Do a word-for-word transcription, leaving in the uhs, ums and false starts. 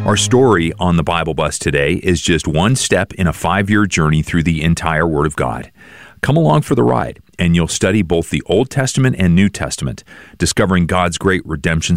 Our story on the Bible Bus today is just one step in a five-year journey through the entire Word of God. Come along for the ride, and you'll study both the Old Testament and New Testament, discovering God's great redemption